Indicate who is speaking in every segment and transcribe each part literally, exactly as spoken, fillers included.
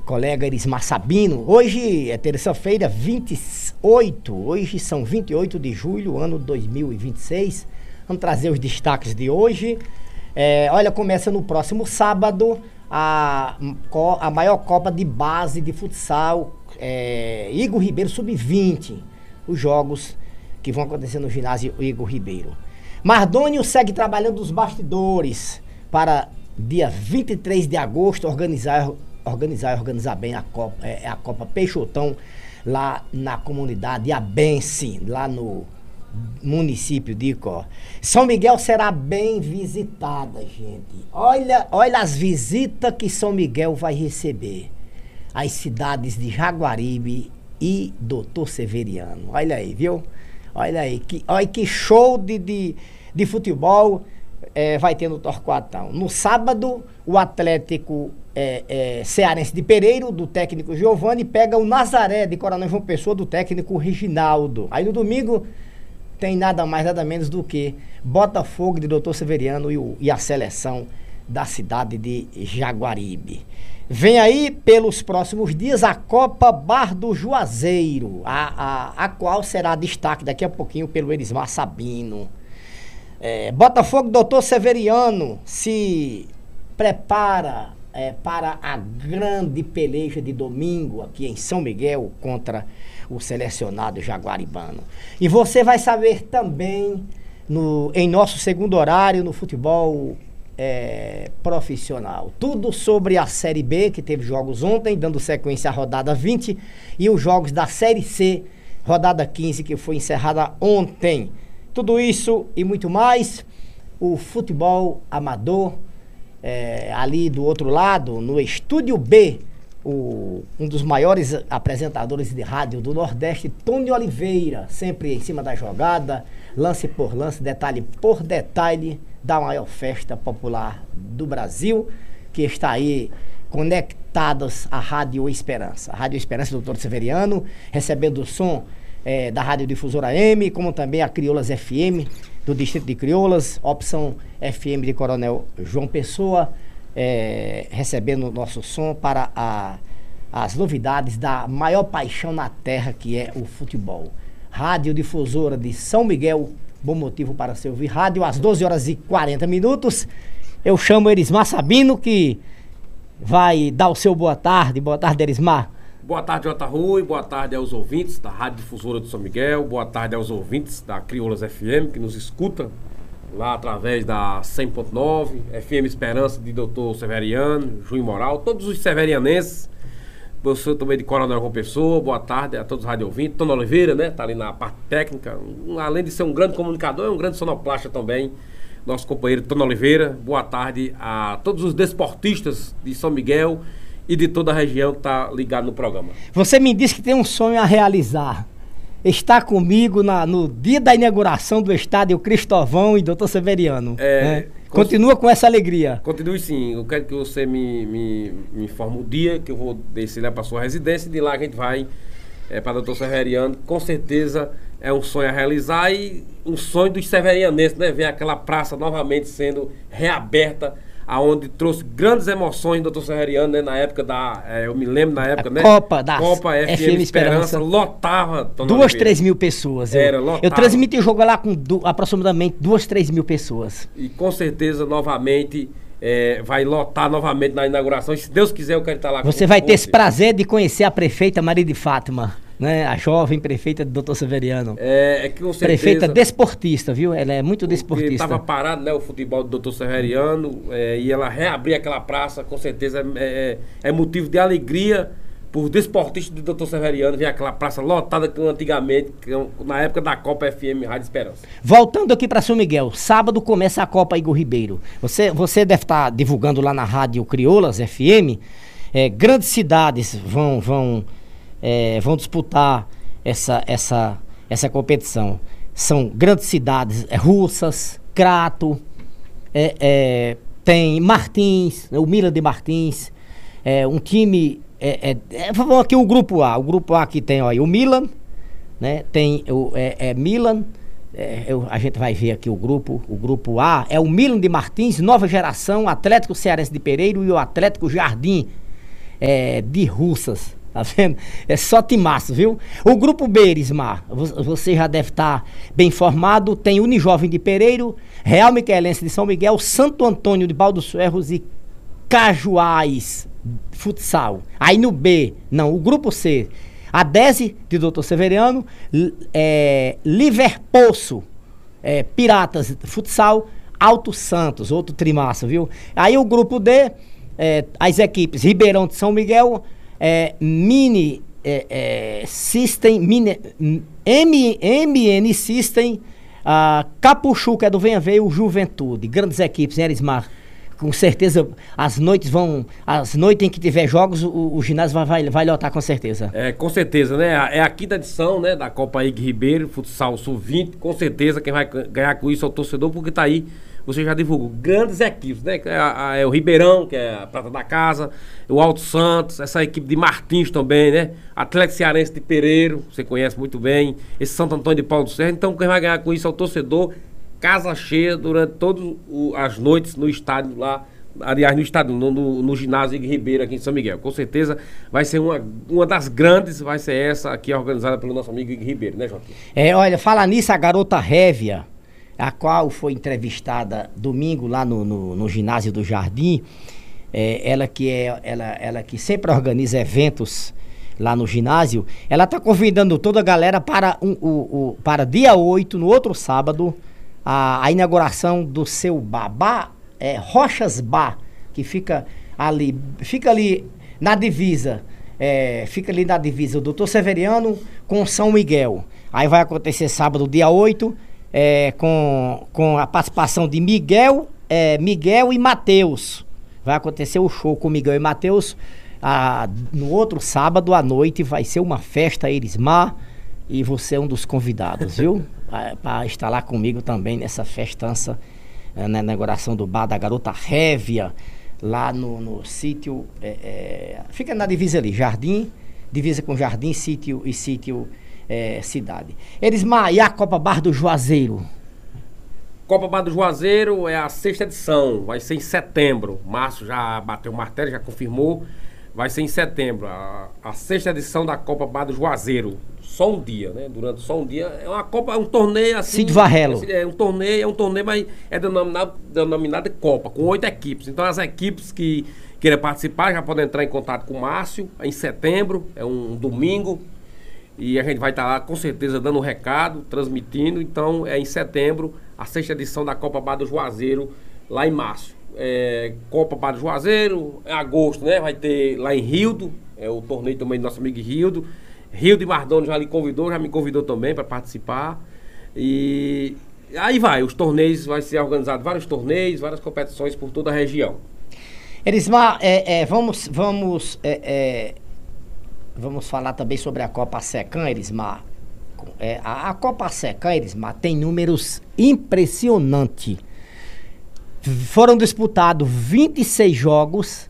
Speaker 1: colega Erismar Sabino. Hoje é terça-feira, vinte e oito, hoje são vinte e oito de julho, ano dois mil e vinte e seis. Vamos trazer os destaques de hoje. É, olha, começa no próximo sábado a, a maior Copa de Base de Futsal, é, Igor Ribeiro sub vinte. Os jogos que vão acontecer no ginásio Igor Ribeiro. Mardônio segue trabalhando nos bastidores para dia vinte e três de agosto organizar, organizar e organizar bem a Copa, é, a Copa Peixotão lá na comunidade Abense, lá no município de Icó. São Miguel será bem visitada, gente. Olha, olha as visitas que São Miguel vai receber. As cidades de Jaguaribe e Doutor Severiano. Olha aí, viu? Olha aí, que, olha que show de, de, de futebol é, vai ter no Torquatão. No sábado, o Atlético é, é, Cearense de Pereiro, do técnico Giovanni, pega o Nazaré de Coronel João Pessoa, do técnico Reginaldo. Aí no domingo tem nada mais, nada menos do que Botafogo de Doutor Severiano e, o, e a seleção da cidade de Jaguaribe. Vem aí, pelos próximos dias, a Copa Bar do Juazeiro, a, a, a qual será destaque daqui a pouquinho pelo Erismar Sabino. É, Botafogo Doutor Severiano se prepara é, para a grande peleja de domingo aqui em São Miguel contra o selecionado jaguaribano. E você vai saber também, no, em nosso segundo horário, no futebol É, profissional, tudo sobre a Série B, que teve jogos ontem, dando sequência à rodada vinte, e os jogos da Série C, rodada quinze, que foi encerrada ontem. Tudo isso e muito mais, o futebol amador, é, ali do outro lado, no Estúdio B, o, um dos maiores apresentadores de rádio do Nordeste, Tony Oliveira, sempre em cima da jogada, lance por lance, detalhe por detalhe, da maior festa popular do Brasil, que está aí conectados à Rádio Esperança. A Rádio Esperança do doutor Severiano, recebendo o som é, da Rádio Difusora M, como também a Crioulas F M, do Distrito de Crioulas, opção F M de Coronel João Pessoa, é, recebendo o nosso som para a, as novidades da maior paixão na terra, que é o futebol. Rádio Difusora de São Miguel, bom motivo para se ouvir rádio, às doze horas e quarenta minutos. Eu chamo Erismar Sabino, que vai dar o seu boa tarde. Boa tarde, Erismar.
Speaker 2: Boa tarde, Jota Rui. Boa tarde aos ouvintes da Rádio Difusora de São Miguel. Boa tarde aos ouvintes da Crioulas F M, que nos escuta lá através da cem ponto nove, F M Esperança de doutor Severiano, Juiz Moral, todos os severianenses. Eu também de Coronel João Pessoa, boa tarde a todos os rádio ouvintes. Tony Oliveira, né, tá ali na parte técnica, um, além de ser um grande comunicador, é um grande sonoplasta também, nosso companheiro Tony Oliveira. Boa tarde a todos os desportistas de São Miguel e de toda a região que tá ligado no programa.
Speaker 1: Você me disse que tem um sonho a realizar, está comigo na, no dia da inauguração do estádio Cristóvão e doutor Severiano, é... né? Continua com essa alegria.
Speaker 2: Continue sim. Eu quero que você me, me, me informe o dia que eu vou descer lá para sua residência. De lá a gente vai é, para o doutor Severiano. Com certeza é um sonho a realizar e um sonho dos severianenses, né? Ver aquela praça novamente sendo reaberta, aonde trouxe grandes emoções do doutor Severiano, né? Na época da... É, eu me lembro na época, a né?
Speaker 1: Copa da
Speaker 2: Copa F M Esperança, Esperança lotava...
Speaker 1: Duas, três mil pessoas. Eu,
Speaker 2: Era, lotava.
Speaker 1: Eu transmiti o jogo lá com du, aproximadamente duas, três mil pessoas.
Speaker 2: E com certeza, novamente, é, vai lotar novamente na inauguração. E se Deus quiser, eu quero estar lá com
Speaker 1: você. Você vai ter esse prazer de conhecer a prefeita Maria de Fátima, né? A jovem prefeita do doutor Severiano.
Speaker 2: É, é que com certeza...
Speaker 1: Prefeita desportista, viu? Ela é muito desportista.
Speaker 2: Estava parado, né, o futebol do doutor Severiano, é, e ela reabrir aquela praça, com certeza é, é, é motivo de alegria por desportistas do doutor Severiano ver aquela praça lotada que antigamente, que, na época da Copa F M Rádio Esperança.
Speaker 1: Voltando aqui para São Miguel, sábado começa a Copa Igor Ribeiro. Você, você deve estar divulgando lá na Rádio Crioulas F M, é, grandes cidades vão... vão É, vão disputar essa, essa, essa competição. São grandes cidades, é, Russas, Crato, é, é, tem Martins, o Milan de Martins, é, um time, é, é, é, vamos aqui o grupo A, o grupo A que tem ó, o Milan, né, tem o é, é Milan, é, eu, a gente vai ver aqui o grupo, o grupo A, é o Milan de Martins, Nova Geração, Atlético Cearense de Pereiro e o Atlético Jardim é, de russas, tá vendo? É só timaço, viu? O grupo B, Erismar, você já deve estar bem informado, tem Unijovem de Pereiro, Real Miquelense de São Miguel, Santo Antônio de Pau dos Ferros e Cajuás Futsal. Aí no B, não, o grupo C, a Dese de doutor Severiano, é, Liverpoço, é, Piratas Futsal, Alto Santos, outro trimaço, viu? Aí o grupo D, é, as equipes Ribeirão de São Miguel, é, Mini é, é, System, Mini, M, MN System, a Capuchu, que é do Venha Ver, o Juventude. Grandes equipes, né, Erismar? Com certeza, as noites vão. As noites em que tiver jogos, o, o ginásio vai, vai, vai lotar com certeza.
Speaker 2: É, com certeza, né? É a quinta edição, né, da Copa Ig Ribeiro, Futsal Sul vinte. Com certeza, quem vai ganhar com isso é o torcedor, porque tá aí, você já divulgou, grandes equipes, né? É, a, a, é o Ribeirão, que é a Prata da Casa, o Alto Santos, essa equipe de Martins também, né? Atlético Cearense de Pereiro, você conhece muito bem, esse Santo Antônio de Pau do Serra. Então, quem vai ganhar com isso é o torcedor. Casa cheia durante todas as noites no estádio lá, aliás, no estádio, no, no, no ginásio Ig Ribeiro aqui em São Miguel. Com certeza vai ser uma, uma das grandes, vai ser essa aqui organizada pelo nosso amigo Ig Ribeiro, né, Joaquim?
Speaker 1: É, olha, fala nisso, a garota Révia, a qual foi entrevistada domingo lá no, no, no ginásio do Jardim, é, ela, que é, ela, ela que sempre organiza eventos lá no ginásio, ela está convidando toda a galera para, um, o, o, para dia oito, no outro sábado, A, a inauguração do seu bar, bar é, Rochas Bar, que fica ali, fica ali na divisa, é, fica ali na divisa do doutor Severiano com São Miguel. Aí vai acontecer sábado, dia oito, é, com, com a participação de Miguel, é, Miguel e Matheus. Vai acontecer o show com Miguel e Matheus. Ah, no outro sábado à noite vai ser uma festa Erismar. E você é um dos convidados, viu? Para estar lá comigo também nessa festança, na inauguração do bar da garota Révia, lá no, no sítio, é, é, fica na divisa ali, Jardim, divisa com Jardim, sítio e sítio é, Cidade. Erismar, e a Copa Bar do Juazeiro?
Speaker 2: Copa Bar do Juazeiro é a sexta edição, vai ser em setembro. Márcio já bateu o martelo, já confirmou, vai ser em setembro, a, a sexta edição da Copa Bar do Juazeiro. Só um dia, né? Durante só um dia. É uma Copa, é um torneio assim.
Speaker 1: Cid Varrelo.
Speaker 2: É um torneio, é um torneio, mas é denominado, denominado de Copa, com oito equipes. Então as equipes que queiram participar já podem entrar em contato com o Márcio em setembro, é um domingo. E a gente vai estar lá com certeza dando um recado, transmitindo. Então é em setembro, a sexta edição da Copa Bar do Juazeiro, lá em março. É, Copa Bar do Juazeiro, em agosto, né? Vai ter lá em Rildo, é o torneio também do nosso amigo Rildo. Rio de Mardoni já lhe convidou, já me convidou também para participar. E aí vai, os torneios, vai ser organizado vários torneios, várias competições por toda a região.
Speaker 1: Erismar, é, é, vamos, vamos, é, é, vamos falar também sobre a Copa Secam, Erismar. É, a, a Copa Secam, Erismar, tem números impressionantes. Foram disputados vinte e seis jogos.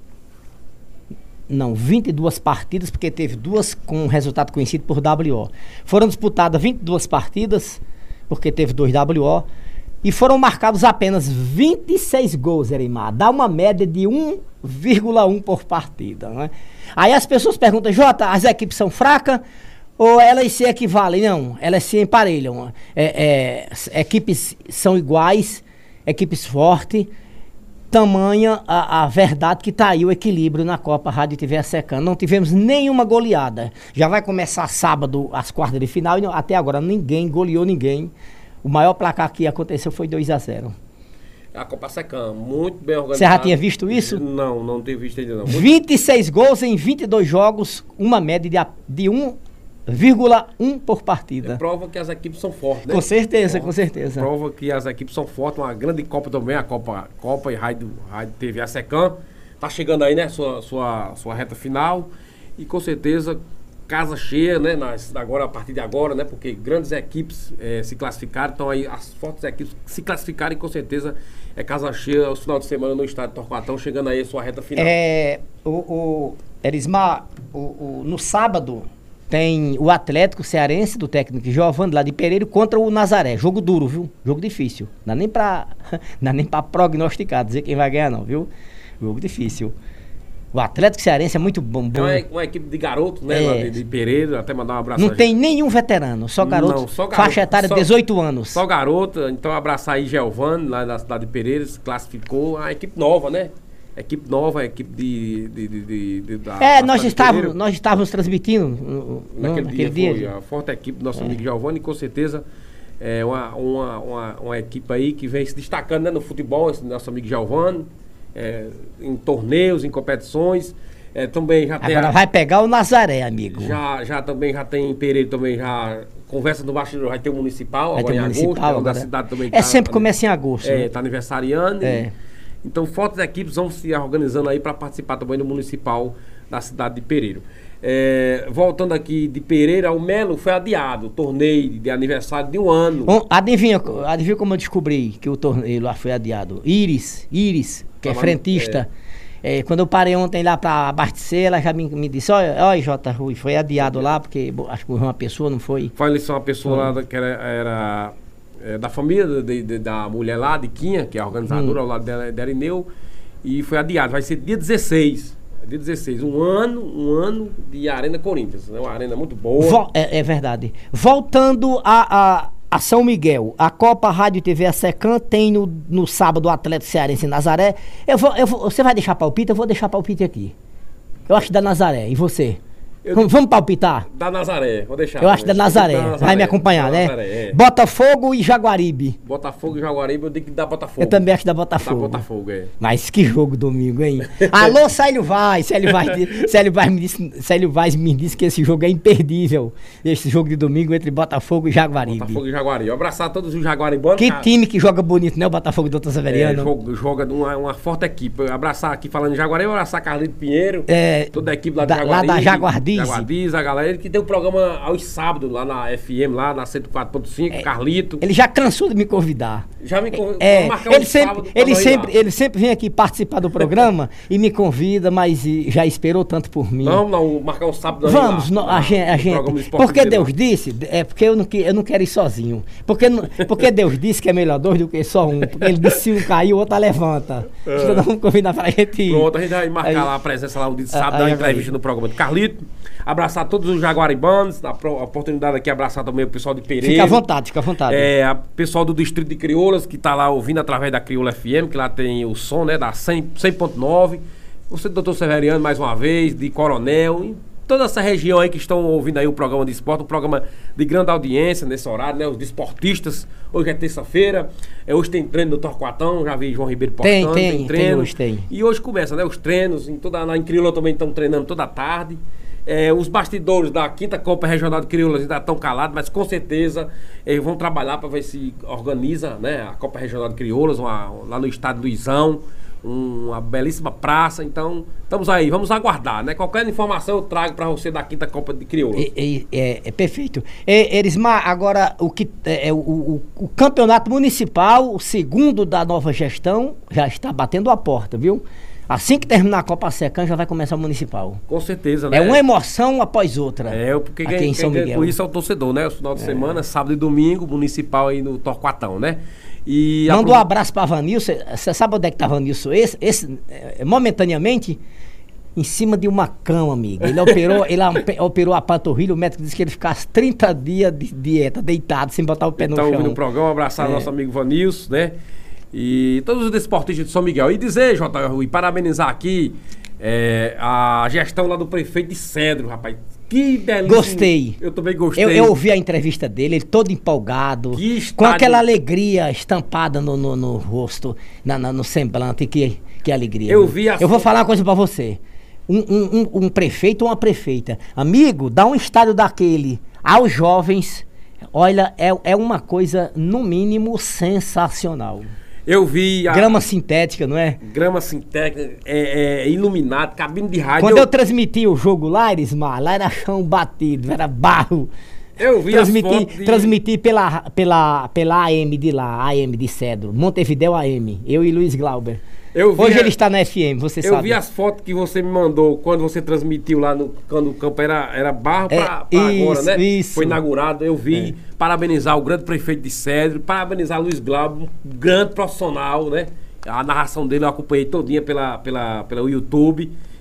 Speaker 1: Não, vinte e duas partidas, porque teve duas com resultado conhecido por W O. Foram disputadas vinte e duas partidas, porque teve dois W O. E foram marcados apenas vinte e seis gols, Erismar. Dá uma média de um vírgula um por partida, né? Aí as pessoas perguntam, Jota, as equipes são fracas ou elas se equivalem? Não, elas se emparelham. É, é, equipes são iguais, equipes fortes. Tamanha a, a verdade que tá aí o equilíbrio na Copa Rádio T V Secam. Não tivemos nenhuma goleada. Já vai começar sábado as quartas de final e não, até agora ninguém goleou ninguém. O maior placar que aconteceu foi dois a zero.
Speaker 2: A Copa Secam, muito bem organizada.
Speaker 1: Você já tinha visto isso?
Speaker 2: Não, não tenho visto ainda não. Muito...
Speaker 1: vinte e seis gols em vinte e dois jogos, uma média de, de um vírgula um por partida.
Speaker 2: É prova que as equipes são fortes, né?
Speaker 1: Com certeza,
Speaker 2: prova,
Speaker 1: com certeza.
Speaker 2: Prova que as equipes são fortes, uma grande Copa também, a Copa, Copa e Rádio, Rádio T V Secam. Tá chegando aí, né, sua, sua, sua reta final. E com certeza, casa cheia, né, nas, agora, a partir de agora, né, porque grandes equipes é, se classificaram, então aí as fortes equipes se classificaram e com certeza é casa cheia, os final de semana no estádio Torquatão, chegando aí a sua reta final.
Speaker 1: É, o, o Erismar, o, o, no sábado... Tem o Atlético Cearense, do técnico Giovanni, lá de Pereiro, contra o Nazaré. Jogo duro, viu? Jogo difícil. Não dá nem pra, não dá nem pra prognosticar, dizer quem vai ganhar não, viu? Jogo difícil. O Atlético Cearense é muito bom. bom.
Speaker 2: É uma, uma equipe de garotos, né?
Speaker 1: É.
Speaker 2: Lá de, de Pereira, até mandar um abraço.
Speaker 1: Não tem nenhum veterano, só garoto.
Speaker 2: Não, só garoto.
Speaker 1: Faixa etária
Speaker 2: só,
Speaker 1: dezoito anos.
Speaker 2: Só garota, então abraçar aí Giovanni, lá da cidade de Pereira, se classificou. A equipe nova, né? Equipe nova, equipe de. de, de, de, de da,
Speaker 1: é,
Speaker 2: da
Speaker 1: nós estávamos, nós estávamos transmitindo no,
Speaker 2: naquele,
Speaker 1: naquele
Speaker 2: dia.
Speaker 1: dia.
Speaker 2: Foi a forte equipe do nosso
Speaker 1: É.
Speaker 2: amigo Giovanni, com certeza. É uma, uma, uma, uma equipe aí que vem se destacando, né, no futebol, esse nosso amigo Giovanni, é, em torneios, em competições. É, também já tem.
Speaker 1: Agora
Speaker 2: a,
Speaker 1: vai pegar o Nazaré, amigo.
Speaker 2: Já, já também já tem em Pereira também já conversa no bastidor, vai ter o municipal,
Speaker 1: Vai
Speaker 2: agora
Speaker 1: ter
Speaker 2: em
Speaker 1: municipal,
Speaker 2: agosto, é,
Speaker 1: agora.
Speaker 2: da cidade também.
Speaker 1: É
Speaker 2: tá,
Speaker 1: sempre
Speaker 2: tá,
Speaker 1: começa em agosto.
Speaker 2: É,
Speaker 1: né?
Speaker 2: tá aniversariando.
Speaker 1: É.
Speaker 2: E, então, fortes equipes vão se organizando aí para participar também do municipal da cidade de Pereira. É, voltando aqui de Pereira, o Melo foi adiado, o torneio de aniversário de um ano.
Speaker 1: Um, adivinha, adivinha como eu descobri que o torneio lá foi adiado? Iris, Iris, que é
Speaker 2: Tá,
Speaker 1: frentista. É, quando eu parei ontem lá pra abastecer, ela já me, me disse, olha, olha, J. Rui, foi adiado lá, porque bo- acho que morreu uma pessoa, não foi?
Speaker 2: Faleceu uma pessoa lá da- que era, era, é, da família de- de- da mulher lá, de Quinha, que é a organizadora,
Speaker 1: Hum.
Speaker 2: ao lado dela, da Erineu, e foi adiado. Vai ser dia dezesseis. Dia dezesseis, um ano, um ano de Arena Corinthians. É uma arena muito boa.
Speaker 1: Vo- é, é verdade. Voltando a, a, a São Miguel, a Copa Rádio e T V A Secam tem no, no sábado o Atlético Cearense em Nazaré. Eu vou, eu vou, você vai deixar palpite? Eu vou deixar palpite aqui. Eu acho da Nazaré. E você?
Speaker 2: Eu-
Speaker 1: Vamos, vamos palpitar?
Speaker 2: Da Nazaré, vou deixar.
Speaker 1: Eu acho da
Speaker 2: também.
Speaker 1: Nazaré.
Speaker 2: Da
Speaker 1: Vai me acompanhar,
Speaker 2: da
Speaker 1: né?
Speaker 2: Nazaré, é.
Speaker 1: Botafogo e Jaguaribe.
Speaker 2: Botafogo e Jaguaribe, eu tenho que dar Botafogo.
Speaker 1: Eu também acho da
Speaker 2: Da
Speaker 1: Botafogo.
Speaker 2: Botafogo, é.
Speaker 1: Mas que jogo domingo, hein? Alô, Célio Vaz. Célio Vaz, di- Célio Vaz, me disse, Célio Vaz me disse que esse jogo é imperdível. Esse jogo de domingo entre Botafogo e Jaguaribe.
Speaker 2: Botafogo e Jaguaribe. Abraçar todos os jaguaribanos.
Speaker 1: Que
Speaker 2: cara.
Speaker 1: time que joga bonito, né? O Botafogo do doutor
Speaker 2: É,
Speaker 1: Severiano.
Speaker 2: joga, joga uma, uma forte equipe. Abraçar aqui, falando em Jaguaribe, abraçar Carlito Pinheiro.
Speaker 1: É,
Speaker 2: Toda a equipe lá,
Speaker 1: da-
Speaker 2: de
Speaker 1: lá
Speaker 2: Jaguaribe.
Speaker 1: da Jaguardize.
Speaker 2: Jaguardize, a galera que tem um programa aos sábados lá na F M, lá na cento e quatro ponto cinco, Carlito.
Speaker 1: Ele já cansou de me convidar.
Speaker 2: Já me convidou.
Speaker 1: É, ele
Speaker 2: um
Speaker 1: sempre,
Speaker 2: sábado pra
Speaker 1: ele,
Speaker 2: nós ir
Speaker 1: sempre,
Speaker 2: lá.
Speaker 1: ele sempre vem aqui participar do programa e me convida, mas e, já esperou tanto por mim.
Speaker 2: Vamos não, marcar um sábado nós ir
Speaker 1: Vamos,
Speaker 2: lá,
Speaker 1: no-
Speaker 2: lá,
Speaker 1: a gente, a
Speaker 2: no
Speaker 1: gente
Speaker 2: programa do Esporte
Speaker 1: porque
Speaker 2: Mineiro.
Speaker 1: Deus disse, é porque eu não, que- eu não quero ir sozinho. Porque, não- porque Deus disse que é melhor dois do que só um. Porque ele disse se um cair, o outro levanta. Então nós vamos combinar pra gente ir.
Speaker 2: Pronto, a gente vai marcar
Speaker 1: Aí-
Speaker 2: lá a presença lá o dia de sábado,
Speaker 1: aí
Speaker 2: dar uma
Speaker 1: vai.
Speaker 2: entrevista no programa do Carlito. Abraçar todos os jaguaribanos, a pro- a oportunidade aqui, abraçar também o pessoal de Pereira.
Speaker 1: Fica à vontade, fica à vontade.
Speaker 2: É, a pessoal do Distrito de Crioulas, que tá lá ouvindo através da Crioula F M, que lá tem o som, né, da cem ponto nove. Você, doutor Severiano, mais uma vez, de Coronel, e toda essa região aí que estão ouvindo aí o programa de esporte, um programa de grande audiência nesse horário, né, os desportistas. Hoje é terça-feira, é, hoje tem treino do Torquatão, já vi João Ribeiro
Speaker 1: Tem,
Speaker 2: postando,
Speaker 1: tem, tem,
Speaker 2: treino.
Speaker 1: hoje tem.
Speaker 2: E hoje começa, né, os treinos, em toda, lá em Crioula também estão treinando toda a tarde. É, os bastidores da quinta Copa Regional de Crioulas ainda estão calados, mas com certeza eles vão trabalhar para ver se organiza, né, a Copa Regional de Crioulas, uma, lá no estádio Luizão, um- uma belíssima praça. Então, estamos aí, vamos aguardar, né? Qualquer informação eu trago para você da quinta Copa de Crioulas.
Speaker 1: É, é, é- é perfeito. É, Erismar, agora o que é, é, o, o, o campeonato municipal, o segundo da nova gestão, já está batendo a porta, viu? Assim que terminar a Copa Secam, já vai começar o municipal.
Speaker 2: Com certeza, né?
Speaker 1: É uma emoção após outra.
Speaker 2: É, porque
Speaker 1: aqui
Speaker 2: quem,
Speaker 1: em São
Speaker 2: quem ganha
Speaker 1: Miguel.
Speaker 2: com isso é o torcedor, né? O final de semana, sábado e domingo, municipal aí no Torquatão, né? E
Speaker 1: Manda um
Speaker 2: apro-
Speaker 1: abraço para Vanilson. Você sabe onde é que tá Vanilson? Esse, esse é, momentaneamente, em cima de uma cama, amigo. Ele operou, ele ampe- operou a panturrilha. O médico disse que ele ficasse trinta dias de dieta, deitado, sem botar o pé no
Speaker 2: Então,
Speaker 1: chão.
Speaker 2: ouvindo o programa, abraçar
Speaker 1: É.
Speaker 2: nosso amigo Vanilson, né? E todos os desportistas de São Miguel. E dizer, J. Rui, parabenizar aqui é, a gestão lá do prefeito de Cedro, rapaz. Que belíssimo.
Speaker 1: Gostei.
Speaker 2: Eu também gostei.
Speaker 1: Eu, eu ouvi a entrevista dele, ele todo empolgado,
Speaker 2: Que
Speaker 1: com
Speaker 2: estádio-
Speaker 1: aquela alegria estampada no, no, no rosto, na, na- no semblante, que, que alegria.
Speaker 2: Eu vi a
Speaker 1: Eu vou
Speaker 2: fo-
Speaker 1: falar uma coisa pra você. Um, um, um, um prefeito ou uma prefeita, amigo, dá um estádio daquele aos jovens, olha, é, é uma coisa, no mínimo, sensacional.
Speaker 2: Eu vi a
Speaker 1: Grama sintética, não é?
Speaker 2: grama sintética, é, é, iluminado, cabine de rádio.
Speaker 1: Quando eu transmiti o jogo lá, Erismar, lá era chão batido, era barro.
Speaker 2: eu vi as
Speaker 1: Transmiti,
Speaker 2: fotos de-
Speaker 1: transmiti pela, pela, pela A M de lá, A M de Cedro, Montevidéu A M, eu e Luiz Glauber.
Speaker 2: Eu vi
Speaker 1: Hoje
Speaker 2: a-
Speaker 1: ele está na F M, você
Speaker 2: Eu
Speaker 1: sabe.
Speaker 2: vi as fotos que você me mandou quando você transmitiu lá no quando o campo era, era barro
Speaker 1: É,
Speaker 2: pra, pra agora,
Speaker 1: isso,
Speaker 2: né?
Speaker 1: isso.
Speaker 2: Foi inaugurado, eu vi. Parabenizar o grande prefeito de Cedro, parabenizar Luiz Glauber, um grande profissional, né? A narração dele eu acompanhei todinha pela, pela, pelo YouTube.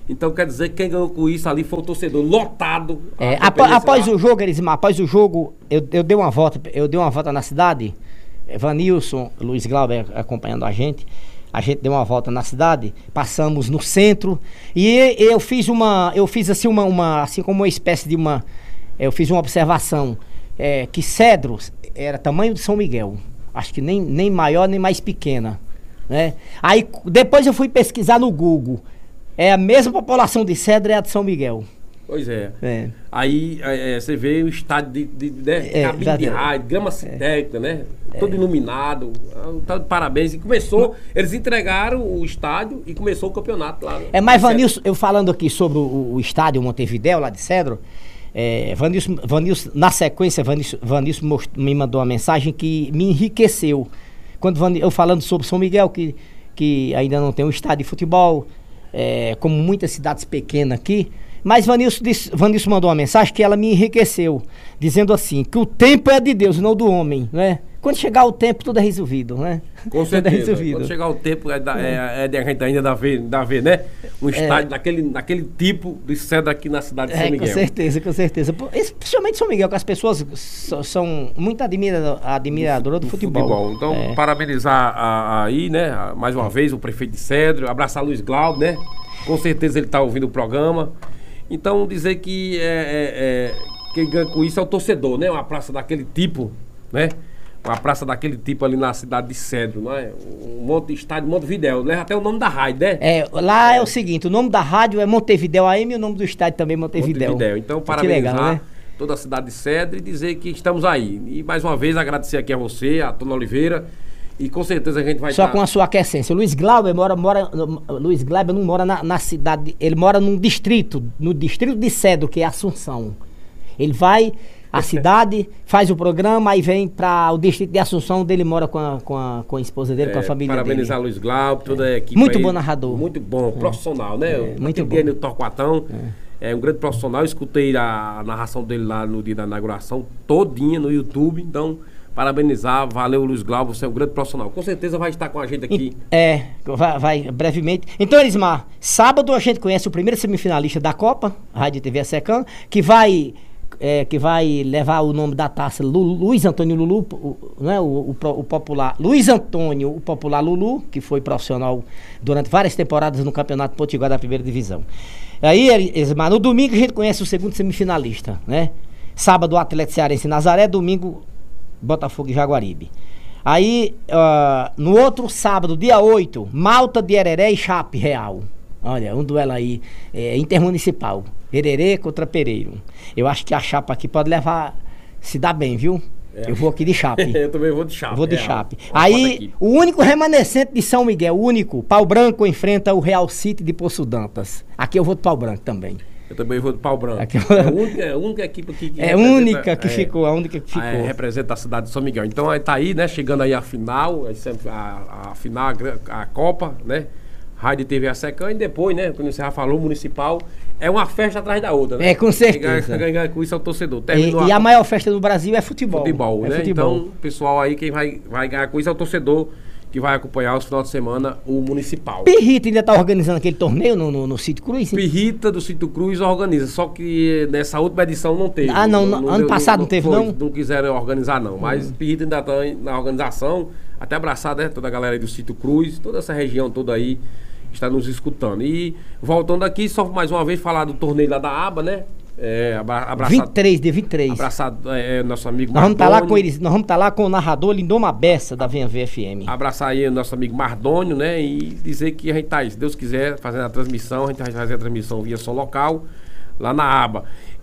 Speaker 2: Então quer dizer que quem ganhou com isso ali foi o torcedor lotado.
Speaker 1: É, após, após o jogo, Elismar, após o jogo, eu, eu dei uma volta, eu dei uma volta na cidade, Vanilson, Luiz Glauber acompanhando a gente, a gente deu uma volta na cidade, passamos no centro, e eu fiz uma, eu fiz assim uma, uma assim como uma espécie de uma, eu fiz uma observação, é, que Cedro era tamanho de São Miguel, acho que nem, nem maior nem mais pequena, né? Aí depois eu fui pesquisar no Google, é a mesma população de Cedro é a de São Miguel.
Speaker 2: Pois é.
Speaker 1: É.
Speaker 2: Aí é, você vê o estádio de, de, de né?
Speaker 1: É,
Speaker 2: cabine de rádio, grama sintética, é. né? Todo é. iluminado. Tá de parabéns. E começou, eles entregaram o estádio e começou o campeonato lá.
Speaker 1: É, mas Vanilson, eu falando aqui sobre o, o estádio Montevidéu, lá de Cedro, é, Vanilson, Vanilson, na sequência, Vanilson, Vanilson most, me mandou uma mensagem que me enriqueceu. Quando Van, eu falando sobre São Miguel, que, que ainda não tem um estádio de futebol, é, como muitas cidades pequenas aqui, mas Vanilson, disse, Vanilson mandou uma mensagem que ela me enriqueceu, dizendo assim, que o tempo é de Deus, não do homem, né? Quando chegar o tempo, tudo é resolvido, né?
Speaker 2: Com certeza. É resolvido. Quando chegar o tempo, é, da, é. é de a gente ainda dar ver, dar ver, né? Um estádio é. daquele, daquele tipo de Cedro aqui na cidade de São
Speaker 1: é,
Speaker 2: Miguel.
Speaker 1: Com certeza, com certeza. Especialmente São Miguel, que as pessoas so, são muito admira, admiradoras do, do futebol. futebol.
Speaker 2: Então,
Speaker 1: é.
Speaker 2: parabenizar a, a, aí, né? Mais uma vez, o prefeito de Cedro, abraçar Luiz Glauber, né? Com certeza ele está ouvindo o programa. Então, dizer que é, é, é, quem ganha com isso é o torcedor, né? Uma praça daquele tipo, né? Uma praça daquele tipo ali na cidade de Cedro, não é? Um monte de estádio, Montevidéu, leva até o nome da rádio, né?
Speaker 1: É, lá é. é o seguinte, o nome da rádio é Montevidéu A M e o nome do estádio também é Montevidéu. Montevidéu.
Speaker 2: Então, parabenizar legal, né? toda a cidade de Cedro e dizer que estamos aí. E mais uma vez agradecer aqui a você, a Dona Oliveira, e com certeza a gente vai
Speaker 1: Só
Speaker 2: tá...
Speaker 1: com a sua aquecência. O Luiz Glauber mora, mora, Luiz Glauber não mora na, na cidade, ele mora num distrito, no distrito de Cedro, que é Assunção. Ele vai à cidade, faz o programa, aí vem para o distrito de Assunção, onde ele mora com a, com a, com a esposa dele, é, com a família
Speaker 2: parabenizar
Speaker 1: dele.
Speaker 2: Luiz Glauber, toda
Speaker 1: é.
Speaker 2: a equipe.
Speaker 1: Muito
Speaker 2: aí,
Speaker 1: bom narrador.
Speaker 2: Muito bom, profissional, né?
Speaker 1: É, muito bom.
Speaker 2: Dia no Torquatão. É. é um grande profissional. Eu escutei a, a narração dele lá no dia da inauguração, todinha no YouTube. Então, parabenizar. Valeu, Luiz Glauber. Você é um grande profissional. Com certeza vai estar com a gente aqui.
Speaker 1: É, vai, vai brevemente. Então, Elismar, sábado a gente conhece o primeiro semifinalista da Copa, a Rádio T V Secam, que vai... É, que vai levar o nome da taça Lu, Luiz Antônio Lulu, o, né, o, o, o popular Luiz Antônio, o popular Lulu, que foi profissional durante várias temporadas no Campeonato Potiguar da primeira divisão. Aí, Elismar, no domingo a gente conhece o segundo semifinalista, né? Sábado o Atlético Cearense Nazaré, domingo Botafogo e Jaguaribe. Aí, uh, no outro sábado, dia oito, Malta de Hereré e Chape Real. Olha, um duelo aí, é, intermunicipal. Hererê contra Pereiro. Eu acho que a Chape aqui pode levar, se dá bem, viu? É. Eu vou aqui de Chape.
Speaker 2: Eu também vou de Chape.
Speaker 1: Eu vou de Chape. Aí, o único remanescente de São Miguel, o único, Pau Branco enfrenta o Real City de Poço Dantas. Aqui eu vou de Pau Branco também.
Speaker 2: Eu também vou de Pau Branco.
Speaker 1: Aqui eu...
Speaker 2: É a única, é a única equipe aqui que
Speaker 1: É a única que é, ficou, a única que ficou.
Speaker 2: É, representa a cidade de São Miguel. Então, aí tá aí, né? Chegando aí a final, a, a, a final, a, a Copa, né? Rádio T V Secam, e depois, né, como você já falou, municipal, é uma festa atrás da outra, né?
Speaker 1: É, com certeza.
Speaker 2: Quem ganha com isso é o torcedor.
Speaker 1: E, e a, a maior festa do Brasil é futebol.
Speaker 2: Futebol,
Speaker 1: é
Speaker 2: né?
Speaker 1: Futebol.
Speaker 2: Então, pessoal aí, quem vai, vai ganhar com isso é o torcedor, que vai acompanhar os finais de semana o municipal.
Speaker 1: Pirrita ainda tá organizando aquele torneio no, no, no Sítio Cruz? Hein?
Speaker 2: Pirrita do Sítio Cruz organiza, só que nessa última edição não teve.
Speaker 1: Ah, não, não, não ano deu, passado não, não teve, foi,
Speaker 2: não? Não quiseram organizar, não. Mas hum. Pirrita ainda tá na organização, até abraçar, né, toda a galera aí do Sítio Cruz, toda essa região toda aí, está nos escutando. E voltando aqui, só mais uma vez falar do torneio lá da aba, né? É, abraçado,
Speaker 1: vinte e três, dia vinte e três.
Speaker 2: Abraçado é, nosso amigo
Speaker 1: nós vamos, tá lá com eles, nós vamos estar tá lá com o narrador Lindoma Bessa da Venha Ver F M.
Speaker 2: Abraçar aí o nosso amigo Mardônio, né? E dizer que a gente tá aí, se Deus quiser, fazendo a transmissão, a gente vai fazer a transmissão via som local, lá na aba.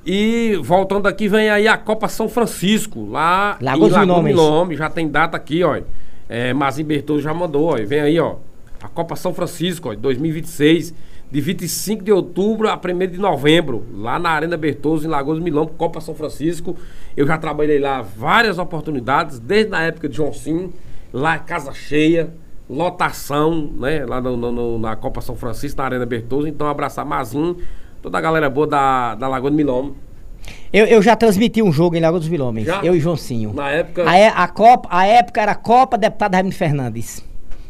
Speaker 2: E voltando aqui, vem aí a Copa São Francisco, lá
Speaker 1: Lagoa
Speaker 2: em Lagoa Milome, já tem data aqui, ó. É, Mazinho Bertoldo já mandou, ó. Vem aí, ó. A Copa São Francisco, ó, dois mil e vinte e seis, de vinte e cinco de outubro a primeiro de novembro, lá na Arena Bertoso, em Lagoas Milão, Copa São Francisco. Eu já trabalhei lá várias oportunidades, desde na época de João Sim, lá casa cheia, lotação, né, lá no, no, na Copa São Francisco, na Arena Bertoso. Então, abraçar Mazinho, toda a galera boa da, da Lagoa do Milão.
Speaker 1: Eu, eu já transmiti um jogo em Lagoa dos Milhomens, eu e Joãozinho.
Speaker 2: Na época...
Speaker 1: A, a, Copa, a época era a Copa Deputado Raimundo Fernandes.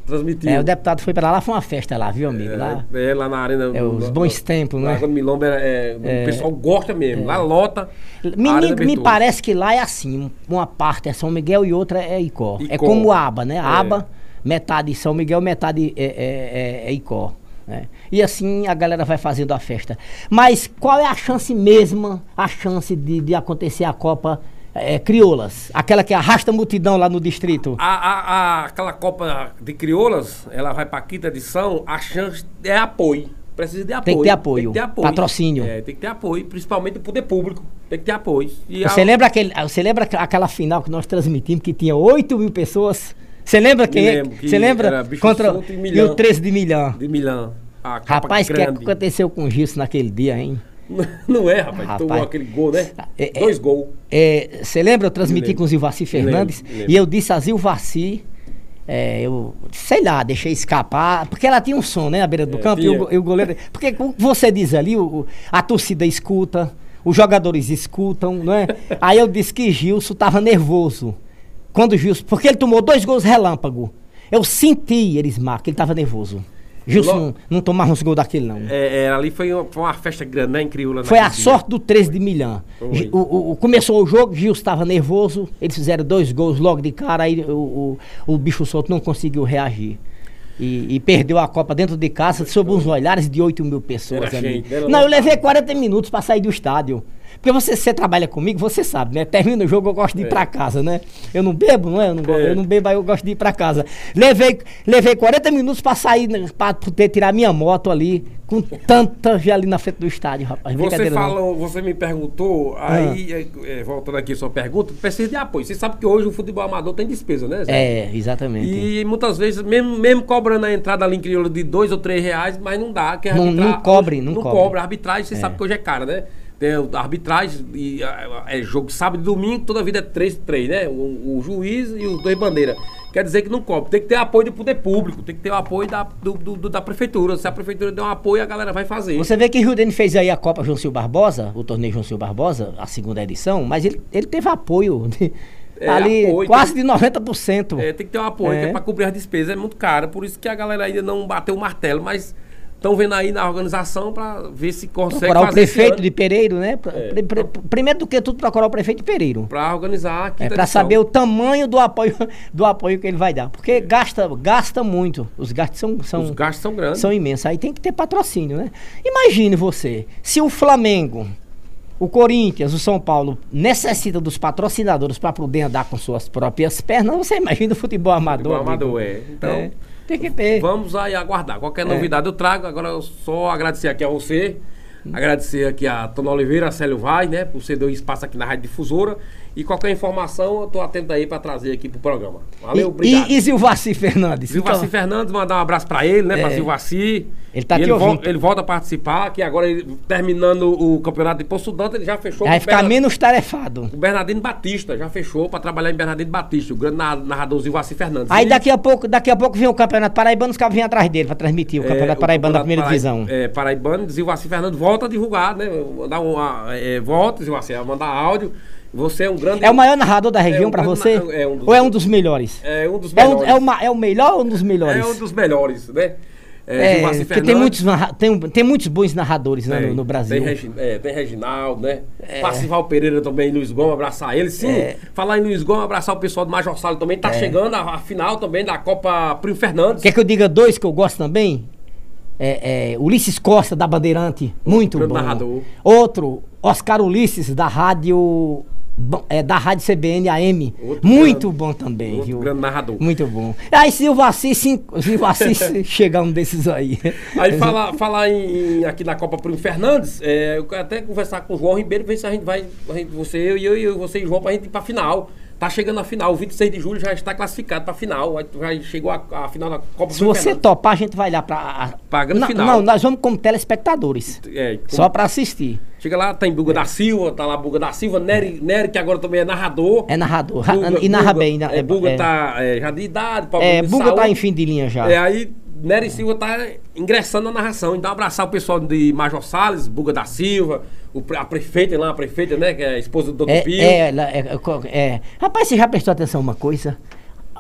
Speaker 2: transmitiu.
Speaker 1: É, o deputado foi pra lá, foi uma festa lá, viu, amigo?
Speaker 2: É,
Speaker 1: lá,
Speaker 2: é, lá na arena.
Speaker 1: é, os bons tempos, né?
Speaker 2: Lá no Milombo, é, é, o pessoal gosta mesmo. Lá lota.
Speaker 1: Me, me parece que lá é assim, uma parte é São Miguel e outra é Icó.
Speaker 2: Icó.
Speaker 1: É como Aba, né?
Speaker 2: É.
Speaker 1: Aba, metade São Miguel, metade é, é, é, é Icó. Né? E assim a galera vai fazendo a festa. Mas qual é a chance mesma, a chance de, de acontecer a Copa é, Crioulas? Aquela que arrasta a multidão lá no distrito?
Speaker 2: A, a, a, aquela Copa de Crioulas, ela vai pra quinta edição, a chance é apoio. Precisa de apoio.
Speaker 1: Tem que ter apoio.
Speaker 2: Tem que ter apoio.
Speaker 1: Patrocínio.
Speaker 2: É, tem que ter apoio, principalmente do poder público. Tem que ter apoio. E
Speaker 1: Você,
Speaker 2: a...
Speaker 1: lembra aquele, você lembra aquela final que nós transmitimos que tinha oito mil pessoas? Você lembra quem é? Você lembra? Contra
Speaker 2: e,
Speaker 1: e o treze de Milhão.
Speaker 2: De Milhão.
Speaker 1: Rapaz, o que aconteceu com o Gilson naquele dia, hein?
Speaker 2: Não é, rapaz.
Speaker 1: rapaz.
Speaker 2: Tomou aquele gol, né?
Speaker 1: É,
Speaker 2: Dois gols.
Speaker 1: Você é, lembra? Eu transmiti com o Zilvaci Fernandes.
Speaker 2: Me lembro, me lembro.
Speaker 1: E eu disse a Zilvaci, é, eu sei lá, deixei escapar. Porque ela tinha um som, né? Na beira do
Speaker 2: É,
Speaker 1: campo. E o, e o goleiro. Porque como você diz ali, o, a torcida escuta, os jogadores escutam, não é? Aí eu disse que Gilson tava nervoso. Quando o Gilson. Porque ele tomou dois gols relâmpago. Eu senti, Erismar, que ele tava nervoso. Gilson não, não tomava uns gols daquele, não.
Speaker 2: É, é, ali foi uma, foi uma festa grande, né, em Crioula.
Speaker 1: Foi a dia. sorte do treze de Milhão. O, o, o, começou o jogo, Gilson estava nervoso, eles fizeram dois gols logo de cara, aí o, o, o bicho solto não conseguiu reagir. E, e perdeu a Copa dentro de casa, sob uns olhares de oito mil pessoas.
Speaker 2: Era gente, era
Speaker 1: não, eu levei quarenta minutos para sair do estádio. Porque você, você trabalha comigo, você sabe, né? Termina o jogo, eu gosto de ir é. pra casa, né? Eu não bebo, não é? Eu não, é. eu não bebo, aí eu gosto de ir pra casa. Levei, levei quarenta minutos pra sair, pra poder tirar minha moto ali, com tanta gente ali na frente do estádio, rapaz.
Speaker 2: Você falou, você me perguntou, aí, ah. é, voltando aqui a sua pergunta, precisa de apoio. Você sabe que hoje o futebol amador tem despesa, né, Zé?
Speaker 1: É, exatamente.
Speaker 2: E muitas vezes, mesmo, mesmo cobrando a entrada ali em Crioula de dois ou três reais, mas não dá. Que
Speaker 1: não, não cobre, não,
Speaker 2: não
Speaker 1: cobre.
Speaker 2: cobra. A arbitragem, você
Speaker 1: é.
Speaker 2: sabe que hoje é cara, né? Tem a arbitragem, e é jogo sábado e domingo, toda a vida é três três, né? O, o juiz e os dois bandeiras. Quer dizer que não cobre. Tem que ter apoio do poder público, tem que ter o apoio da, do, do, da prefeitura. Se a prefeitura der um apoio, a galera vai fazer.
Speaker 1: Você vê que Rio Dene fez aí a Copa João Silva Barbosa, o torneio João Silva Barbosa, a segunda edição, mas ele, ele teve apoio de, é, ali apoio, quase tem, de noventa por cento.
Speaker 2: É, tem que ter um apoio, é. que é para cobrir as despesas, é muito caro. Por isso que a galera ainda não bateu o martelo, mas... Estão vendo aí na organização para ver se consegue
Speaker 1: procurar fazer o prefeito de Pereiro, né? É. Pr pr primeiro do que tudo, procurar o prefeito de Pereiro.
Speaker 2: Para organizar aqui.
Speaker 1: É, para saber o tamanho do apoio, do apoio que ele vai dar. Porque é. gasta, gasta muito. Os gastos são, são,
Speaker 2: Os gastos são grandes.
Speaker 1: São imensos. Aí tem que ter patrocínio, né? Imagine você, se o Flamengo, o Corinthians, o São Paulo necessitam dos patrocinadores para poder andar com suas próprias pernas, você imagina o futebol amador.
Speaker 2: Futebol amador, é. Então...
Speaker 1: É. Tem que ter.
Speaker 2: Vamos aí aguardar. Qualquer novidade é. eu trago. Agora eu só agradecer aqui a você. Hum. Agradecer aqui a Tona Oliveira, a Célio Vaz, né? Por ceder o espaço aqui na Rádio Difusora. E qualquer informação, eu tô atento aí para trazer aqui pro programa. Valeu,
Speaker 1: e,
Speaker 2: obrigado.
Speaker 1: E, e Zilvaci Fernandes?
Speaker 2: Zilvaci então... Fernandes, mandar um abraço para ele, né? É. Para Zilvaci.
Speaker 1: Ele tá aqui
Speaker 2: ele,
Speaker 1: ouvindo.
Speaker 2: Volta, ele volta a participar, que agora ele, terminando o campeonato de Poço Dante, ele já fechou.
Speaker 1: Vai ficar Bernard... menos tarefado.
Speaker 2: O Bernardino Batista já fechou para trabalhar em Bernardino Batista, o grande narrador Zilvaci Fernandes.
Speaker 1: Aí
Speaker 2: e...
Speaker 1: daqui a pouco, daqui a pouco vem o Campeonato Paraibano, os caras vêm atrás dele para transmitir o Campeonato é, Paraibano da primeira
Speaker 2: Paraib...
Speaker 1: divisão.
Speaker 2: É, Paraibano, Zilvaci Fernandes volta a divulgar, né? Mandar uma, é, volta, Zilvaci, mandar áudio. Você é um grande...
Speaker 1: É o maior narrador da região é um para você?
Speaker 2: Na... É um dos...
Speaker 1: Ou é um dos melhores?
Speaker 2: É um dos melhores.
Speaker 1: É, um, é, uma, é o melhor ou um dos melhores?
Speaker 2: É um dos melhores, né?
Speaker 1: É, é porque tem muitos, tem, tem muitos bons narradores né, no, no Brasil.
Speaker 2: Tem, Regi, é, tem Reginaldo, né? É. Passival Pereira também, Luiz Gomes, abraçar ele. Sim, é. falar em Luiz Gomes, abraçar o pessoal do Major Salles também. Tá é. chegando a, a final também da Copa Primo Fernandes.
Speaker 1: Quer que eu diga dois que eu gosto também? É, é, Ulisses Costa, da Bandeirante, muito bom. Narrador. Outro, Oscar Ulisses, da Rádio... Bom, é da Rádio C B N A M, outro muito grande, bom também,
Speaker 2: outro
Speaker 1: viu?
Speaker 2: Grande narrador.
Speaker 1: Muito bom. Aí se o Vaci, se o Vaci chegar um desses aí.
Speaker 2: Aí falar fala em, aqui na Copa Primo Fernandes, é, eu quero até conversar com o João Ribeiro, ver se a gente vai, a gente, você, eu e eu, eu, você e o João, pra gente ir pra final. Tá chegando a final, o vinte e seis de julho já está classificado pra final, já chegou a, a final da Copa
Speaker 1: Se
Speaker 2: Primo
Speaker 1: você
Speaker 2: Fernandes.
Speaker 1: topar, a gente vai lá pra...
Speaker 2: Pra grande
Speaker 1: não,
Speaker 2: final.
Speaker 1: Não, nós vamos como telespectadores,
Speaker 2: é, como...
Speaker 1: só pra assistir.
Speaker 2: Chega lá, tem Buga é. da Silva, tá lá Buga da Silva, Nery, Nery que agora também é narrador.
Speaker 1: É narrador, Buga, e narra
Speaker 2: Buga,
Speaker 1: bem.
Speaker 2: É, Buga é, tá é, já de idade,
Speaker 1: É, Buga saúde. Tá em fim de linha já.
Speaker 2: É, aí Nery Silva tá ingressando na narração. Então abraçar o pessoal de Major Salles, Buga da Silva, o, a prefeita lá, a prefeita, né, que é a esposa do doutor
Speaker 1: é,
Speaker 2: Pio.
Speaker 1: É, é, é, é, Rapaz, você já prestou atenção uma coisa?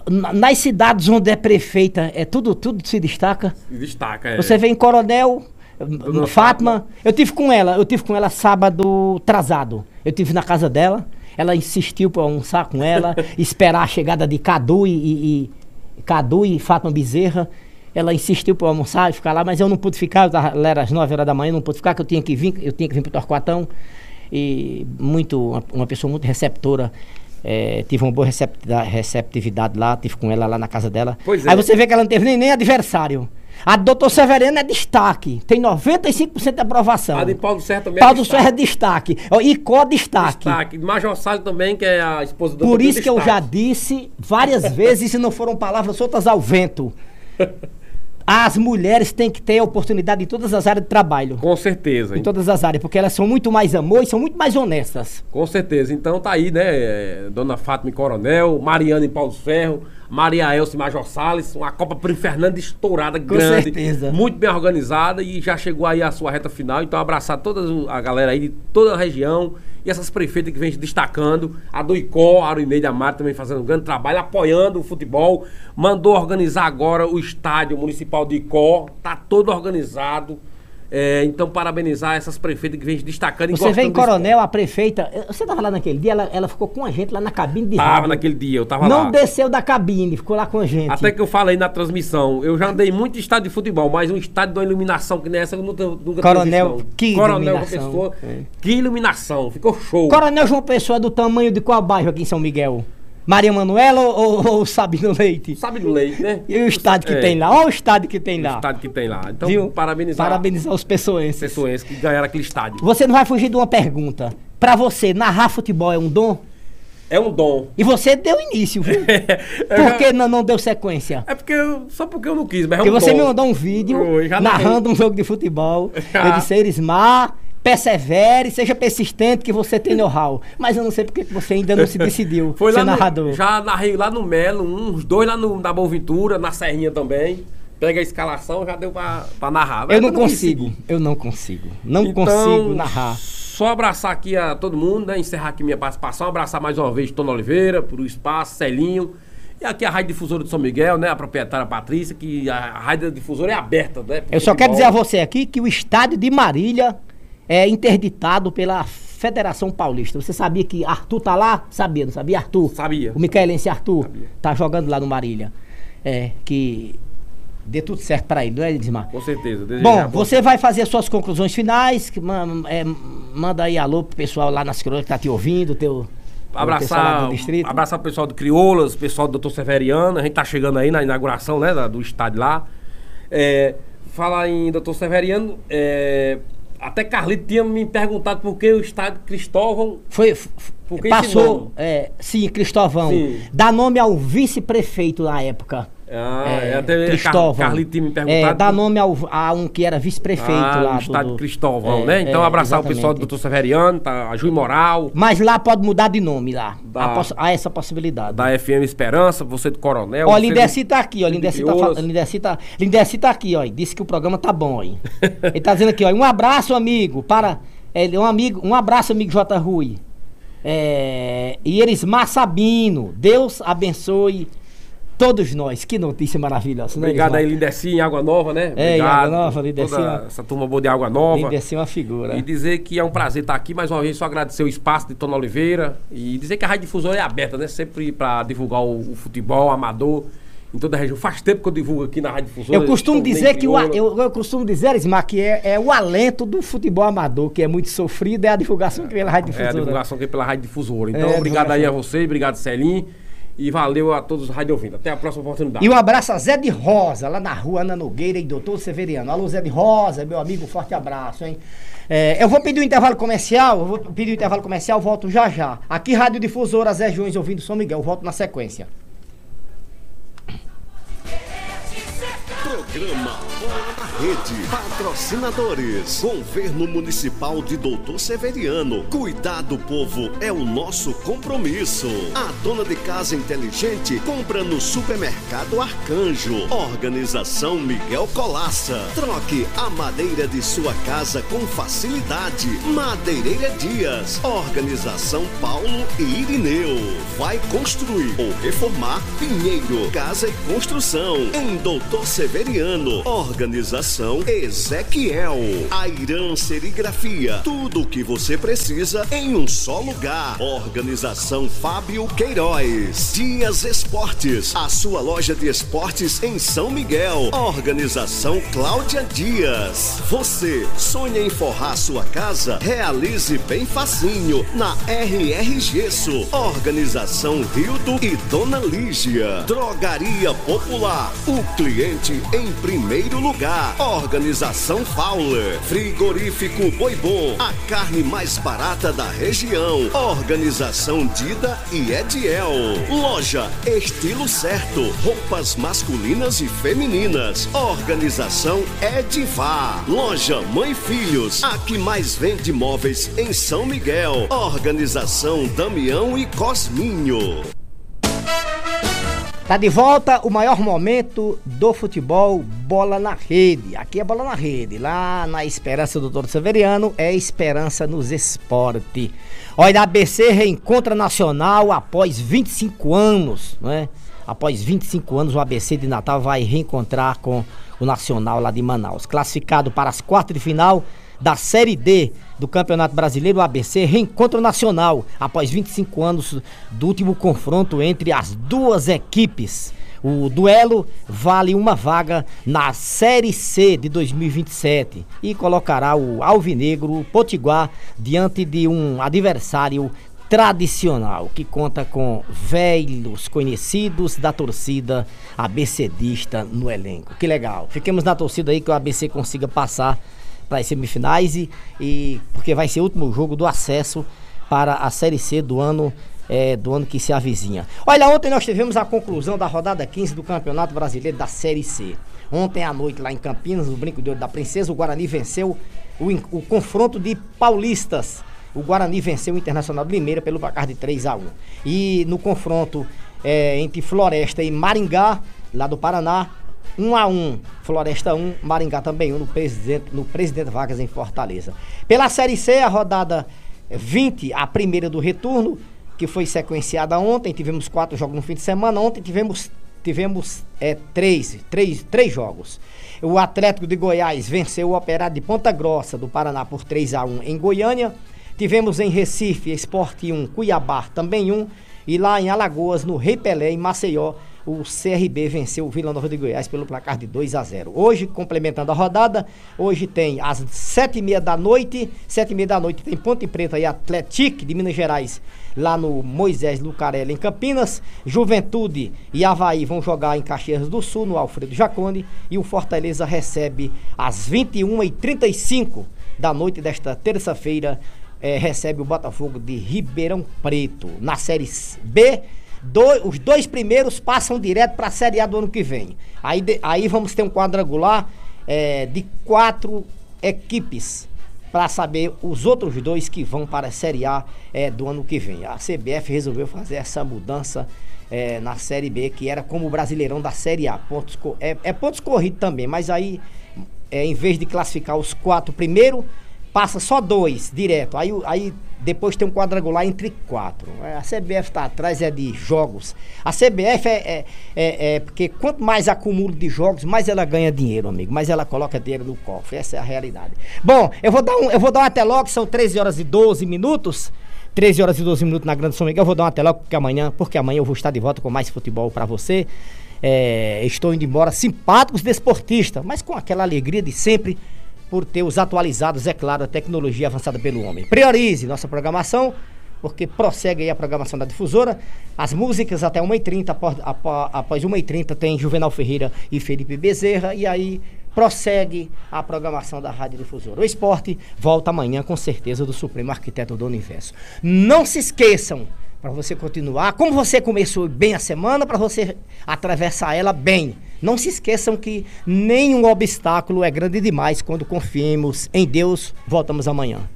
Speaker 1: na- nas cidades onde é prefeita, é tudo, tudo se destaca.
Speaker 2: Se destaca, é.
Speaker 1: Você vê em Coronel,
Speaker 2: Dona
Speaker 1: Fátima,
Speaker 2: Fátima.
Speaker 1: eu tive com ela, eu tive com ela sábado atrasado. Eu tive na casa dela, ela insistiu para almoçar com ela, esperar a chegada de Cadu e, e, e Cadu e Fátima Bezerra. Ela insistiu para almoçar e ficar lá, mas eu não pude ficar, eu tava, ela era às nove horas da manhã, eu não pude ficar, que eu tinha que vir, eu tinha que vir para o Torquatão. E muito, uma, uma pessoa muito receptora. É, tive uma boa receptividade, receptividade lá, tive com ela lá na casa dela.
Speaker 2: Pois é.
Speaker 1: Aí você vê que ela não teve nem, nem adversário. A do doutor Severiano é destaque, tem noventa e cinco por cento de aprovação.
Speaker 2: A de Paulo do Serra também
Speaker 1: Paulo
Speaker 2: é
Speaker 1: do Serra é destaque. Ó, Icó destaque.
Speaker 2: Destaque. Major Salles também, que é a esposa do
Speaker 1: Por
Speaker 2: doutor,
Speaker 1: isso que eu já
Speaker 2: destaque.
Speaker 1: disse várias vezes, se não foram palavras soltas ao vento. As mulheres têm que ter oportunidade em todas as áreas de trabalho.
Speaker 2: Com certeza.
Speaker 1: Em todas as áreas, porque elas são muito mais amor e são muito mais honestas.
Speaker 2: Com certeza. Então tá aí, né? é, Dona Fátima em Coronel, Mariana em Paulo do Ferro, Maria Elce e Major Salles, uma Copa Primo Fernando estourada,
Speaker 1: Com
Speaker 2: grande,
Speaker 1: certeza.
Speaker 2: muito bem organizada e já chegou aí a sua reta final. Então abraçar toda a galera aí de toda a região e essas prefeitas que vem se destacando, a do Icó, a Aurineide Amaro também fazendo um grande trabalho, apoiando o futebol, mandou organizar agora o estádio municipal de Icó, tá todo organizado. É, então, parabenizar essas prefeitas que vêm se destacando. e
Speaker 1: Você vê em
Speaker 2: gostando do
Speaker 1: Coronel, a prefeita. Você tava lá naquele dia, ela, ela ficou com a gente lá na cabine de
Speaker 2: Tava
Speaker 1: rádio.
Speaker 2: naquele dia, eu tava
Speaker 1: Não
Speaker 2: lá.
Speaker 1: desceu da cabine, ficou lá com a gente.
Speaker 2: Até que eu falei na transmissão, eu já andei muito em estádio de futebol, mas um estádio de uma iluminação que nessa eu nunca, nunca
Speaker 1: Coronel,
Speaker 2: tinha visto, não.
Speaker 1: que
Speaker 2: Coronel,
Speaker 1: iluminação.
Speaker 2: uma pessoa,
Speaker 1: É.
Speaker 2: que iluminação, ficou show.
Speaker 1: Coronel João Pessoa é do tamanho de qual bairro aqui em São Miguel? Maria Manuela ou, ou, ou Sabino Leite?
Speaker 2: Sabe do leite, né?
Speaker 1: E o estádio que
Speaker 2: É,
Speaker 1: tem lá? Olha o estádio que tem
Speaker 2: O
Speaker 1: lá.
Speaker 2: estádio que tem lá. Então,
Speaker 1: Viu?
Speaker 2: parabenizar
Speaker 1: Parabenizar os
Speaker 2: as
Speaker 1: pessoenses.
Speaker 2: pessoas que ganharam aquele estádio.
Speaker 1: Você não vai fugir de uma pergunta. Pra você, narrar futebol é um dom?
Speaker 2: É um dom.
Speaker 1: E você deu início, viu? Por que não, não deu sequência?
Speaker 2: É porque eu, só porque eu não quis, mas é um
Speaker 1: Porque você
Speaker 2: dom.
Speaker 1: me mandou um vídeo
Speaker 2: Oi, já
Speaker 1: narrando um jogo de futebol. Eu disse, Erismar, persevere, seja persistente que você tem know-how. Mas eu não sei porque que você ainda não se decidiu
Speaker 2: Foi
Speaker 1: ser
Speaker 2: lá no-
Speaker 1: narrador.
Speaker 2: já narrei lá no Melo, uns dois lá no, na Boaventura, na Serrinha também. Pega a escalação, já deu pra, pra narrar. Mas
Speaker 1: Eu não
Speaker 2: quis
Speaker 1: consigo,
Speaker 2: seguir.
Speaker 1: eu não consigo. Não
Speaker 2: Então,
Speaker 1: consigo narrar.
Speaker 2: Só abraçar aqui a todo mundo, né? Encerrar aqui minha participação. Abraçar mais uma vez Tono Oliveira, por o espaço, Celinho. E aqui a Rádio Difusora de São Miguel, né? A proprietária Patrícia, que a Rádio Difusora é aberta, né? pro
Speaker 1: Eu só
Speaker 2: futebol.
Speaker 1: quero dizer a você aqui que o estádio de Marília é interditado pela Federação Paulista. Você sabia que Arthur tá lá? Sabia, não sabia? Arthur.
Speaker 2: Sabia.
Speaker 1: O Micaelense Arthur
Speaker 2: Sabia.
Speaker 1: tá jogando lá no Marília. É, que dê tudo certo pra ele, não é, Edismar?
Speaker 2: Com certeza.
Speaker 1: Bom,
Speaker 2: Desejar
Speaker 1: você vai fazer as suas conclusões finais, que, man- é, manda aí alô pro pessoal lá nas Crioulas que tá te ouvindo, teu, o pessoal lá
Speaker 2: Abraçar,
Speaker 1: do distrito.
Speaker 2: abraçar o pessoal do Crioulas, o pessoal do doutor Severiano. A gente tá chegando aí na inauguração, né, da- do estádio lá. É, falar em doutor Severiano, é, até Carlito tinha me perguntado por que o estádio Cristóvão.
Speaker 1: Foi, f- f-
Speaker 2: Por que esse
Speaker 1: passou,
Speaker 2: nome?
Speaker 1: é, sim, Cristóvão,
Speaker 2: Sim.
Speaker 1: dá nome ao vice-prefeito na época.
Speaker 2: Ah,
Speaker 1: É,
Speaker 2: é, até
Speaker 1: Cristóvão.
Speaker 2: Car, Carlito tinha me perguntado.
Speaker 1: É, dá nome ao, a um que era vice-prefeito
Speaker 2: ah,
Speaker 1: lá.
Speaker 2: o estádio
Speaker 1: do, do-
Speaker 2: Cristóvão,
Speaker 1: é,
Speaker 2: né? Então
Speaker 1: é,
Speaker 2: abraçar o pessoal do
Speaker 1: exatamente.
Speaker 2: doutor Severiano, tá, a Jui Moral,
Speaker 1: Mas lá pode mudar de nome lá.
Speaker 2: Da-
Speaker 1: Há, poss- há essa possibilidade.
Speaker 2: da F M Esperança, você do Coronel.
Speaker 1: Ó,
Speaker 2: você
Speaker 1: Lindeci
Speaker 2: do-
Speaker 1: tá aqui, ó. Lindeci tá,
Speaker 2: Crioulas.
Speaker 1: fal- Lindeci tá, Lindeci tá aqui, ó. Disse que o programa tá bom, ó. Ele tá dizendo aqui, ó. Um abraço, amigo, para. Ele, um amigo, um abraço, amigo J. Rui. É, e Erismar Sabino. Deus abençoe todos nós. Que notícia maravilhosa, né,
Speaker 2: Obrigado
Speaker 1: Erismar?
Speaker 2: aí, Lindeci, em Água Nova, né?
Speaker 1: É, em
Speaker 2: Obrigado.
Speaker 1: Água Nova, Lindeci,
Speaker 2: Toda
Speaker 1: ó.
Speaker 2: essa turma boa de Água Nova.
Speaker 1: Lindeci é uma figura.
Speaker 2: E dizer que é um prazer estar aqui mais uma vez, só agradecer o espaço de Tono Oliveira e dizer que a Rádio Difusora é aberta, né? Sempre para divulgar o, o futebol amador em toda a região. Faz tempo que eu divulgo aqui na Rádio Difusora.
Speaker 1: Eu costumo
Speaker 2: estou
Speaker 1: dizer
Speaker 2: nem
Speaker 1: que o, a-
Speaker 2: crioula.
Speaker 1: eu, eu costumo dizer, Erismar, que é, é o alento do futebol amador, que é muito sofrido, é a divulgação que vem na Rádio
Speaker 2: É a
Speaker 1: Difusora.
Speaker 2: divulgação aqui pela Rádio Difusora. Então,
Speaker 1: É,
Speaker 2: obrigado aí a
Speaker 1: divulgação.
Speaker 2: você, obrigado Celim e valeu a todos os rádio ouvintes. Até a próxima oportunidade.
Speaker 1: E um abraço a Zé de Rosa, lá na rua Ana Nogueira e Doutor Severiano. Alô, Zé de Rosa, meu amigo, um forte abraço, hein? É, eu vou pedir um intervalo comercial, eu vou pedir um intervalo comercial, volto já já. Aqui, Rádio Difusora, Zé Joões, ouvindo São Miguel, volto na sequência.
Speaker 3: Programa Programa Bola na Rede. Patrocinadores: Governo Municipal de Doutor Severiano. Cuidar do povo é o nosso compromisso. A dona de casa inteligente compra no supermercado Arcanjo. Organização Miguel Colaça. Troque a madeira de sua casa com facilidade. Madeireira Dias. Organização Paulo e Irineu. Vai construir ou reformar? Pinheiro Casa e Construção. Em Doutor Severiano. Organização Ezequiel. Airan Serigrafia. Tudo o que você precisa em um só lugar. Organização Fábio Queiroz. Dias Esportes. A sua loja de esportes em São Miguel. Organização Cláudia Dias. Você sonha em forrar sua casa? Realize bem facinho na R R Gesso. Organização Rildo e Dona Lígia. Drogaria Popular. O cliente em primeiro lugar. Organização Fowler. Frigorífico Boi Bom. A carne mais barata da região. Organização Dida e Ediel. Loja Estilo Certo. Roupas masculinas e femininas. Organização Edivar. Loja Mãe e Filhos. A que mais vende móveis em São Miguel. Organização Damião e Cosminho.
Speaker 1: Tá de volta o maior momento do futebol, Bola na Rede. Aqui é Bola na Rede. Lá na Esperança do Doutor Severiano é Esperança nos Esportes. Olha, a A B C reencontra Nacional após vinte e cinco anos, né? Após vinte e cinco anos, o A B C de Natal vai reencontrar com o Nacional lá de Manaus. Classificado para as quartas de final da Série D do Campeonato Brasileiro, o A B C reencontra o Nacional após vinte e cinco anos do último confronto entre as duas equipes. O duelo vale uma vaga na Série C de dois mil e vinte e sete e colocará o Alvinegro Potiguar diante de um adversário tradicional, que conta com velhos conhecidos da torcida abecedista no elenco. Que legal. Fiquemos na torcida aí que o A B C consiga passar para as semifinais e, e porque vai ser o último jogo do acesso para a Série C do ano, é, do ano que se avizinha. Olha, ontem nós tivemos a conclusão da rodada quinze do Campeonato Brasileiro da Série C. Ontem à noite lá em Campinas, no Brinco de Ouro da Princesa, o Guarani venceu o, o confronto de paulistas. O Guarani venceu o Internacional de Limeira pelo placar de três a um. E no confronto é, entre Floresta e Maringá, lá do Paraná, um a um, Floresta um, Maringá também um, no Presidente, no Presidente Vargas em Fortaleza. Pela Série C, a rodada vinte, a primeira do retorno, que foi sequenciada ontem, tivemos quatro jogos no fim de semana. Ontem tivemos, tivemos é, três, três, três jogos. O Atlético de Goiás venceu o Operário de Ponta Grossa do Paraná por três a um em Goiânia. Tivemos em Recife, Sport um, Cuiabá também um. E lá em Alagoas, no Rei Pelé, em Maceió, o C R B venceu o Vila Nova de Goiás pelo placar de dois a zero. Hoje, complementando a rodada, hoje tem às sete e meia da noite, sete e meia da noite tem Ponte Preta e Atlético de Minas Gerais, lá no Moisés Lucarelli, em Campinas. Juventude e Avaí vão jogar em Caxias do Sul, no Alfredo Jaconi. E o Fortaleza recebe às vinte e uma e trinta e cinco da noite desta terça-feira, é, recebe o Botafogo de Ribeirão Preto. Na Série B, do, os dois primeiros passam direto para a Série A do ano que vem. Aí, de, aí vamos ter um quadrangular é, de quatro equipes para saber os outros dois que vão para a Série A é, do ano que vem. A C B F resolveu fazer essa mudança é, na Série B, que era como o Brasileirão da Série A. Pontos, é, é pontos corridos também, mas aí, é, em vez de classificar os quatro primeiros, passa só dois direto. Aí, aí depois tem um quadrangular entre quatro. A C B F está atrás é de jogos. A C B F é, é, é, é porque quanto mais acúmulo de jogos, mais ela ganha dinheiro, amigo. Mais ela coloca dinheiro no cofre. Essa é a realidade. Bom, eu vou dar um, eu vou dar um até logo, são treze horas e doze minutos. treze horas e doze minutos na Grande São Miguel. Eu vou dar um até logo porque amanhã, porque amanhã eu vou estar de volta com mais futebol para você. É, estou indo embora simpáticos desportistas, mas com aquela alegria de sempre, por ter os atualizados, é claro, a tecnologia avançada pelo homem. Priorize nossa programação, porque prossegue aí a programação da Difusora. As músicas até uma e trinta, após, após uma e trinta tem Juvenal Ferreira e Felipe Bezerra, e aí prossegue a programação da Rádio Difusora. O esporte volta amanhã, com certeza, do Supremo Arquiteto do Universo. Não se esqueçam, para você continuar, como você começou bem a semana, para você atravessar ela bem Não se esqueçam que nenhum obstáculo é grande demais quando confiemos em Deus. Voltamos amanhã.